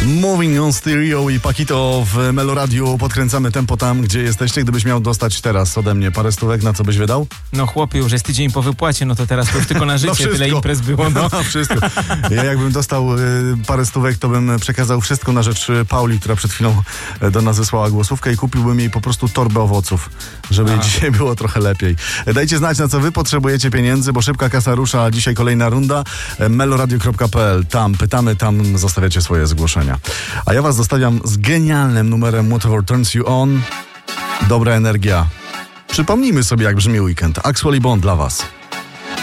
Moving on Stereo i Paquito w Meloradiu. Podkręcamy tempo tam, gdzie jesteście. Gdybyś miał dostać teraz ode mnie parę stówek, na co byś wydał? No chłopie, już jest tydzień po wypłacie, no to teraz to już tylko na życie, No tyle imprez było, no. No wszystko. Ja jakbym dostał parę stówek, to bym przekazał wszystko na rzecz Pauli, która przed chwilą do nas wysłała głosówkę i kupiłbym jej po prostu torbę owoców, żeby jej dzisiaj było trochę lepiej. Dajcie znać, na co wy potrzebujecie pieniędzy, bo szybka kasa rusza, dzisiaj kolejna runda. meloradio.pl, tam pytamy, tam zostawiacie swoje zgłoszenia. A ja was zostawiam z genialnym numerem Whatever Turns You On. Dobra energia. Przypomnijmy sobie, jak brzmi weekend. Axwell i Bond dla was.